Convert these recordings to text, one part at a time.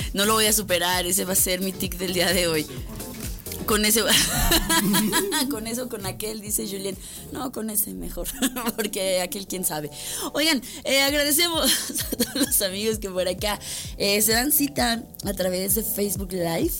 No lo voy a superar, ese va a ser mi tic del día de hoy. Con ese, con aquel, dice Julien. No, con ese mejor, porque aquel quién sabe. Oigan, agradecemos a todos los amigos que por acá se dan cita a través de Facebook Live.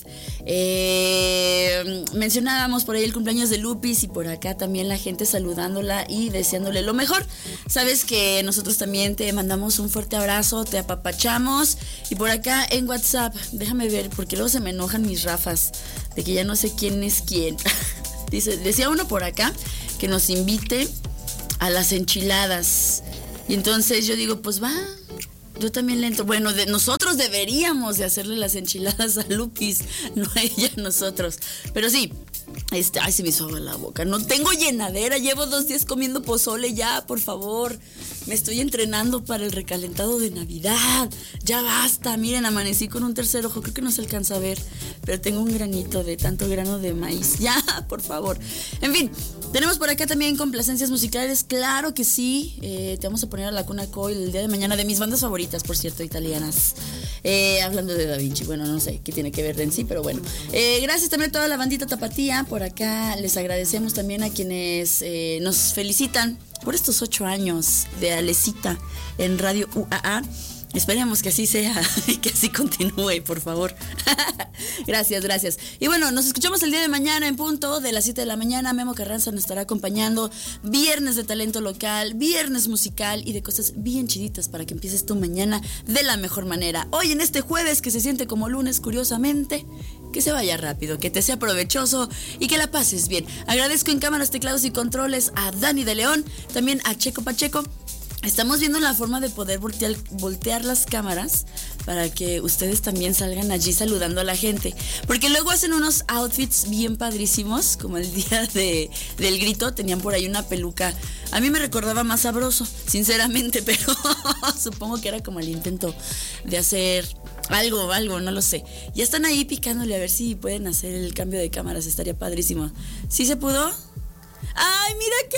Mencionábamos por ahí el cumpleaños de Lupis y por acá también la gente saludándola y deseándole lo mejor. Sabes que nosotros también te mandamos un fuerte abrazo, te apapachamos. Y por acá en WhatsApp, déjame ver, porque luego se me enojan mis Rafas de que ya no sé quién es quién. Decía uno por acá que nos invite a las enchiladas. Y entonces yo digo, pues va, yo también le entro. Bueno, nosotros deberíamos de hacerle las enchiladas a Lupis, no a ella, a nosotros. Pero sí, ay, se me hizo agua la boca. No tengo llenadera, llevo 2 días comiendo pozole ya, por favor. Me estoy entrenando para el recalentado de Navidad. Ya basta, miren, amanecí con un tercer ojo, creo que no se alcanza a ver, pero tengo un granito de tanto grano de maíz. Ya, por favor. En fin, tenemos por acá también complacencias musicales, claro que sí. Te vamos a poner a la Cuna Coil el día de mañana, de mis bandas favoritas, por cierto, italianas. Hablando de Da Vinci, bueno, no sé qué tiene que ver en sí, pero bueno. Gracias también a toda la bandita tapatía. Por acá les agradecemos también a quienes nos felicitan por estos 8 años de Alecita en Radio UAA. Esperemos que así sea y que así continúe, por favor. Gracias. Y bueno, nos escuchamos el día de mañana en punto de las 7 de la mañana. Memo Carranza nos estará acompañando. Viernes de talento local, viernes musical y de cosas bien chiditas para que empieces tu mañana de la mejor manera. Hoy en este jueves que se siente como lunes, curiosamente, que se vaya rápido, que te sea provechoso y que la pases bien. Agradezco en cámaras, teclados y controles a Dani de León, también a Checo Pacheco. Estamos viendo la forma de poder voltear las cámaras para que ustedes también salgan allí saludando a la gente. Porque luego hacen unos outfits bien padrísimos, como el día del grito, tenían por ahí una peluca. A mí me recordaba más sabroso, sinceramente, pero supongo que era como el intento de hacer algo, no lo sé. Ya están ahí picándole a ver si pueden hacer el cambio de cámaras, estaría padrísimo. ¿Sí se pudo? ¡Ay, mira qué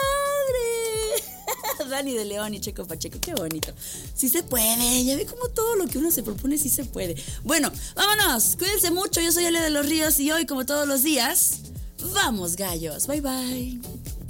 padre! Dani de León y Checo Pacheco, qué bonito. Sí se puede, ya ve como todo lo que uno se propone sí se puede. Bueno, vámonos, cuídense mucho, yo soy Ale de los Ríos y hoy, como todos los días, vamos gallos, bye bye.